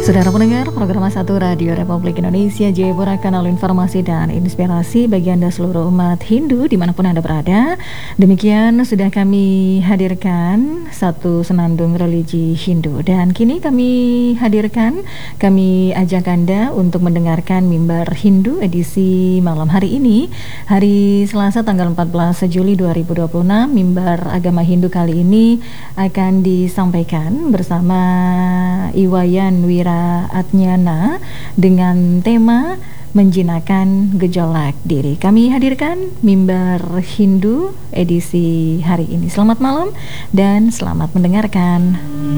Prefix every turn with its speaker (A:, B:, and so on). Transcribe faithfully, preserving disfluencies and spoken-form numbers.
A: Saudara pendengar, program satu Radio Republik Indonesia Jayapura, kanal informasi dan inspirasi bagi Anda seluruh umat Hindu dimanapun Anda berada. Demikian sudah kami hadirkan satu senandung religi Hindu. Dan kini kami hadirkan, kami ajak Anda untuk mendengarkan Mimbar Hindu edisi malam hari ini, hari Selasa tanggal empat belas Juli dua ribu dua puluh enam. Mimbar agama Hindu kali ini akan disampaikan bersama Iwayan Wira Atnyana dengan tema menjinakkan gejolak diri. Kami hadirkan Mimbar Hindu edisi hari ini. Selamat malam dan selamat mendengarkan.